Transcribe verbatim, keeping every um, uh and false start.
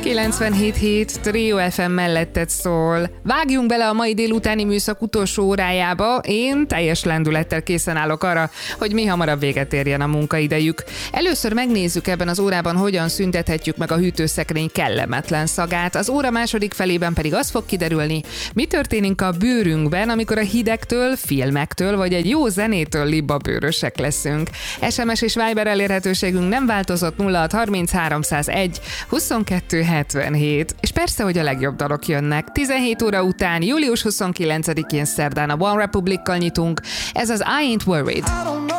kilencvenhét hét Trio ef em melletted szól. Vágjunk bele a mai délutáni műszak utolsó órájába. Én teljes lendülettel készen állok arra, hogy mi hamarabb véget érjen a munkaidejük. Először megnézzük ebben az órában, hogyan szüntethetjük meg a hűtőszekrény kellemetlen szagát. Az óra második felében pedig az fog kiderülni, mi történik a bőrünkben, amikor a hidegtől, filmektől vagy egy jó zenétől libbabőrösek leszünk. es em es és Viber elérhetőségünk nem változott, nulla hat harminc háromszázegy huszonkettő hetvenhét. És persze, hogy a legjobb dalok jönnek. tizenhét óra után, július huszonkilencedikén szerdán a One Republic-kal nyitunk. Ez az I Ain't Worried.